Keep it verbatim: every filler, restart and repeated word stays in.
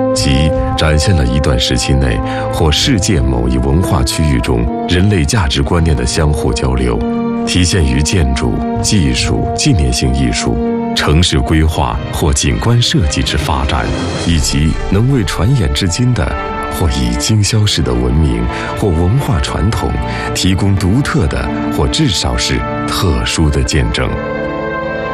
即展现了一段时期内或世界某一文化区域中人类价值观念的相互交流，体现于建筑、技术、纪念性艺术、城市规划或景观设计之发展，以及能为传衍至今的或已经消逝的文明或文化传统提供独特的或至少是特殊的见证。